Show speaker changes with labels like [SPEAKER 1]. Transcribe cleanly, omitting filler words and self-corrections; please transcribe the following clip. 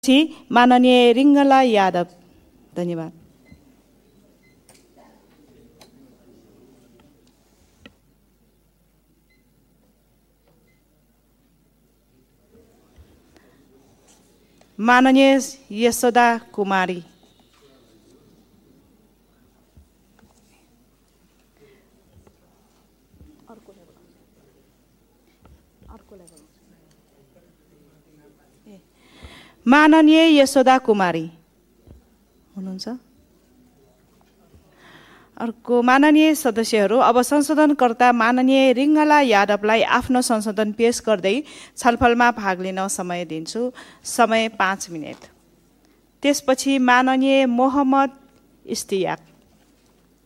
[SPEAKER 1] माननीय रिङ्गला यादव। धन्यवाद। माननीय यशोदा कुमारी। माननीय यशोदा कुमारी हुनुहुन्छ। अर्को माननीय सदस्यहरू, अब संशोधनकर्ता माननीय रिङ्गला यादवलाई आफ्नो संशोधन पेश गर्दै छलफलमा भाग लिन समय दिन्छु। समय 5 मिनेट। त्यसपछि माननीय मोहम्मद इस्तियाक।